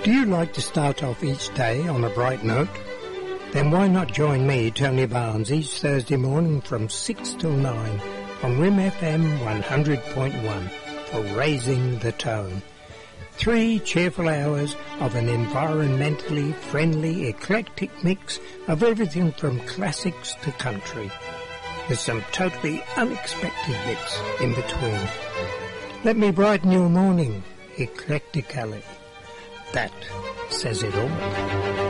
Do you like to start off each day on a bright note? Then why not join me, Tony Barnes, each Thursday morning from 6 till 9 on RIM FM 100.1 for Raising the Tone. 3 cheerful hours of an environmentally friendly, eclectic mix of everything from classics to country, with some totally unexpected bits in between. Let me brighten your morning, eclectically. That says it all.